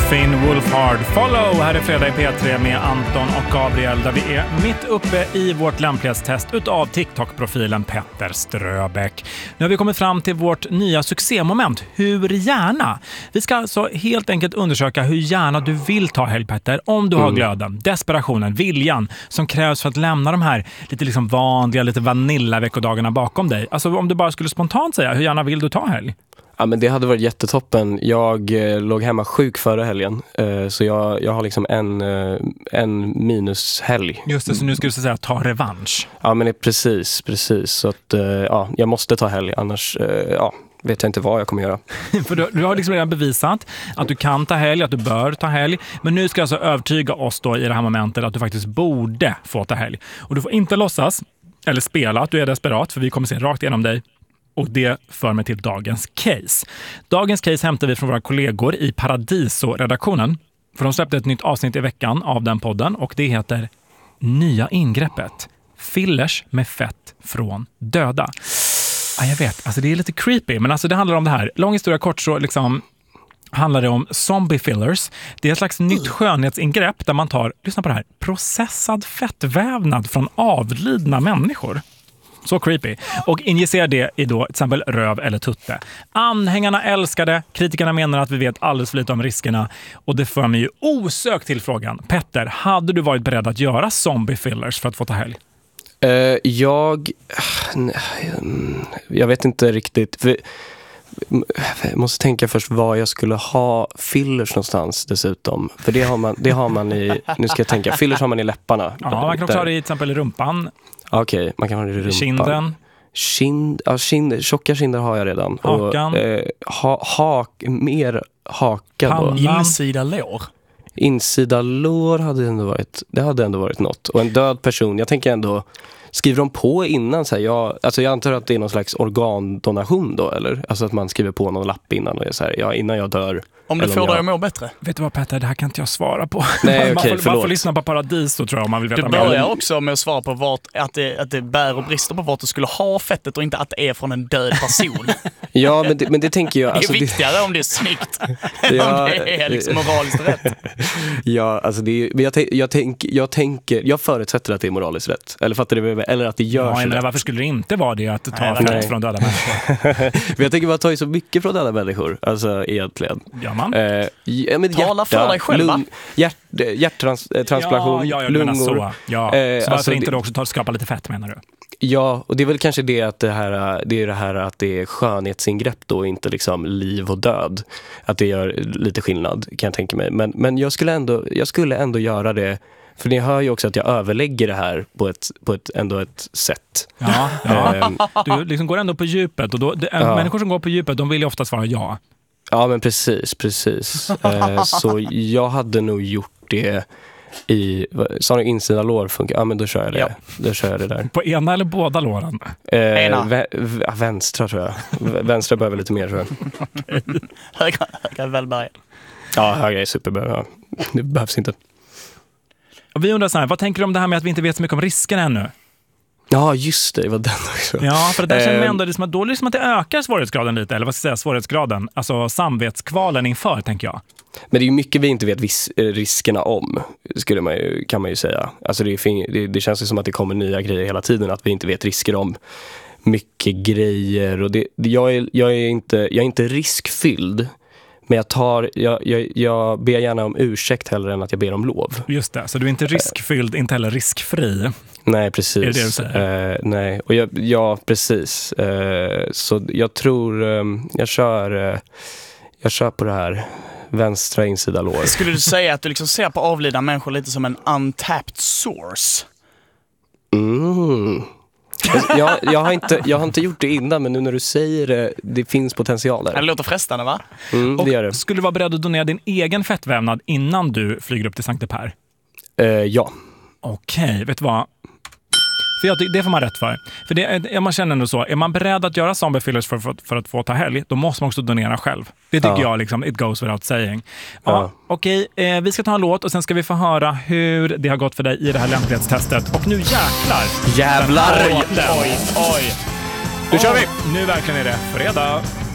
Finn Wolfhard. Follow här är fredag i P3 med Anton och Gabriel där vi är mitt uppe i vårt lämplighetstest utav TikTok-profilen Petter Ströbeck. Nu har vi kommit fram till vårt nya succémoment, hur gärna. Vi ska alltså helt enkelt undersöka hur gärna du vill ta helg, Petter, om du har glöden, desperationen, viljan som krävs för att lämna de här lite liksom vanliga, lite vanilla-veckodagarna bakom dig. Alltså om du bara skulle spontant säga, hur gärna vill du ta helg? Ja, men det hade varit jättetoppen. Jag låg hemma sjuk förra helgen. Så jag har liksom en minushelg. Just det, så nu skulle du säga ta revansch. Ja, men det är precis. Så att jag måste ta helg. Annars vet jag inte vad jag kommer göra. För du har liksom redan bevisat att du kan ta helg, att du bör ta helg. Men nu ska jag alltså övertyga oss då i det här momentet att du faktiskt borde få ta helg. Och du får inte låtsas eller spela att du är desperat, för vi kommer se rakt igenom dig. Och det för mig till dagens case. Dagens case hämtar vi från våra kollegor i Paradiso-redaktionen. För de släppte ett nytt avsnitt i veckan av den podden. Och det heter Nya ingreppet. Fillers med fett från döda. Ja, jag vet, alltså det är lite creepy. Men alltså det handlar om det här. Lång historia kort så liksom handlar det om zombie fillers. Det är ett slags nytt skönhetsingrepp där man tar, lyssna på det här, processad fettvävnad från avlidna människor. Så creepy. Och injicerar det i då till exempel röv eller tutte. Anhängarna älskar det. Kritikerna menar att vi vet alldeles för lite om riskerna. Och det för mig ju osökt till frågan. Petter, hade du varit beredd att göra zombie fillers för att få ta helg? Jag vet inte riktigt. Jag måste tänka först var jag skulle ha fillers någonstans dessutom. För det har man i, nu ska jag tänka, fillers har man i läpparna. Ja, man kan också ha det i till exempel i rumpan. Okej, man kan ha det i rumpan. Kinden. Tjocka kinder har jag redan. Hakan. Och, mer haka då. Insida lår. Insida lår hade ändå varit något. Och en död person, jag tänker ändå, skriver de på innan så här, jag antar att det är någon slags organdonation då, eller? Alltså att man skriver på någon lapp innan och är så här, innan jag dör. Om du får dig att må bättre. Vet du vad, Petter, det här kan inte jag svara på. Nej, man får lyssna på Paradiso, tror jag, om man vill veta mer. Du börjar också med att svara på att det bär och brister på vart du skulle ha fettet och inte att det är från en död person. Ja, men det tänker jag. Alltså, det är viktigare om det är snyggt än om det är liksom moraliskt rätt. Ja, alltså jag förutsätter att det är moraliskt rätt. Eller fattar du, eller att det görs rätt. Varför skulle det inte vara det att ta fett från döda människor? Men jag tänker bara ta så mycket från döda människor. Alltså egentligen. Ja, man. Tala för dig själva. Hjärttransplantation, lungor. Så varför inte också skapa lite fett, menar du? Ja, och det är väl kanske det att det här att det är skönhetsingrepp då, inte liksom liv och död. Att det gör lite skillnad, kan jag tänka mig. Men jag skulle ändå göra det. För ni hör ju också att jag överlägger det här på ett sätt. Ja. Du liksom går ändå på djupet. Och människor som går på djupet, de vill ju ofta svara ja. Ja, men precis. Så jag hade nog gjort det i, sa du insida lår funkar? Ja, men då kör jag det. Ja. Då kör jag det där. På ena eller båda låren? Vänstra, tror jag. Vänstra behöver lite mer, tror jag. Högra är välbärgad. Ja, högra är superbra. Ja. Det behövs inte. Och vi undrar så här, vad tänker du om det här med att vi inte vet så mycket om riskerna ännu? Ja, just det var den också. Ja, för det där känner man ändå liksom att då liksom att det ökar svårighetsgraden lite, eller vad ska jag säga, svårighetsgraden, alltså samvetskvalen inför, tänker jag. Men det är ju mycket vi inte vet riskerna om, kan man ju säga. Alltså det känns ju som att det kommer nya grejer hela tiden, att vi inte vet risker om mycket grejer. Och jag är inte riskfylld. Men jag ber gärna om ursäkt hellre än att jag ber om lov. Just det, så du är inte riskfylld, inte heller riskfri. Nej, precis. Är det det du säger? Nej, och ja, precis. Så jag tror jag kör på det här vänstra insida lår. Skulle du säga att du liksom ser på avlidna människor lite som en untapped source? Jag har inte gjort det innan, men nu när du säger det finns potential där. Det låter frestande, va? Det gör det. Skulle du vara beredd att donera din egen fettvävnad innan du flyger upp till Sankte Per? Ja. Okej, vet du vad? För det får man rätt för. För det, man känner ändå så, är man beredd att göra zombie fillers för att få ta helg, då måste man också donera själv. Det tycker jag liksom, it goes without saying. Ja. Okej, vi ska ta en låt och sen ska vi få höra hur det har gått för dig i det här lämplighetstestet. Och nu jävlar! Jävlar! Oj. Nu kör vi! Nu verkligen är det fredag.